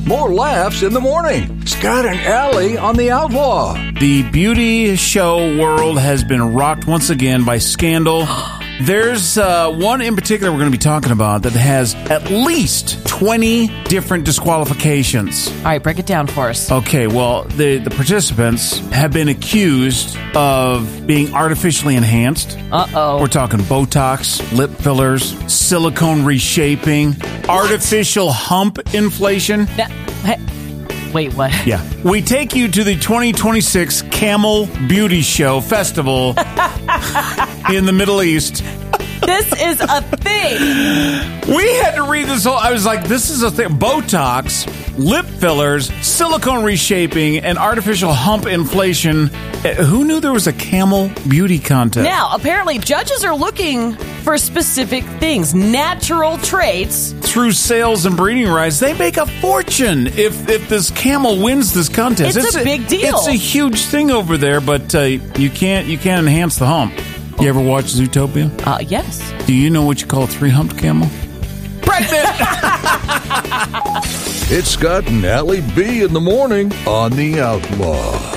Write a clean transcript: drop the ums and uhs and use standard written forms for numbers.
more laughs in the morning. Scott and Allie on The Outlaw. The beauty show world has been rocked once again by scandal. There's one in particular we're going to be talking about that has at least 20 different disqualifications. All right, break it down for us. Okay, well, the participants have been accused of being artificially enhanced. Uh-oh. We're talking Botox, lip fillers, silicone reshaping, artificial hump inflation. Wait, what? Yeah. We take you to the 2026 Camel Beauty Show Festival in the Middle East. This is a thing. We had to read this whole... I was like, this is a thing. Botox, lip fillers, silicone reshaping, and artificial hump inflation. Who knew there was a camel beauty contest? Now, apparently, judges are looking for specific things, natural traits. Through sales and breeding rights, they make a fortune if this camel wins this contest. It's a big deal. It's a huge thing over there, but you can't enhance the hump. You ever watch Zootopia? Yes. Do you know what you call a three-humped camel? Pregnant! It's Scott and Allie B in the morning on The Outlaw.